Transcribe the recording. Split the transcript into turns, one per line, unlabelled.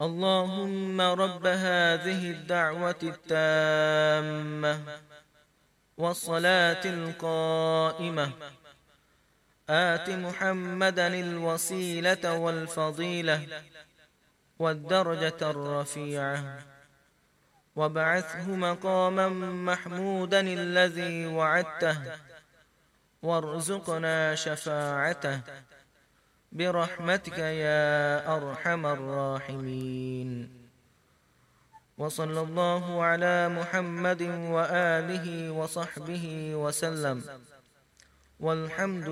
اللهم رب هذه الدعوة التامة والصلاة القائمة آت محمدا الوسيلة والفضيلة والدرجة الرفيعة وابعثه مقاما محمودا الذي وعدته وارزقنا شفاعته برحمتك يا أرحم الراحمين. وصلى الله على محمد وآله وصحبه وسلم، والحمد